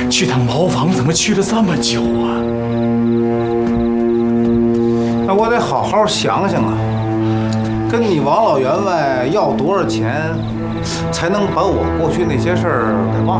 去趟茅房怎么去了这么久啊？ 那我得好好想想啊，跟你王老员外要多少钱，才能把我过去那些事儿给忘了？